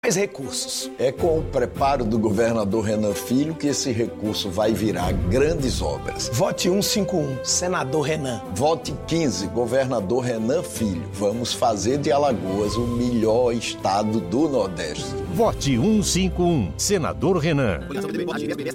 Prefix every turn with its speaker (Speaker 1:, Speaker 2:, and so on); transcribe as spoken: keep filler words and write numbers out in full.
Speaker 1: mais recursos.
Speaker 2: É com o preparo do governador Renan Filho que esse recurso vai virar grandes obras.
Speaker 1: Vote cento e cinquenta e um, senador Renan.
Speaker 2: Vote quinze, governador Renan Filho. Vamos fazer de Alagoas o melhor estado do Nordeste.
Speaker 3: Vote cento e cinquenta e um, senador Renan.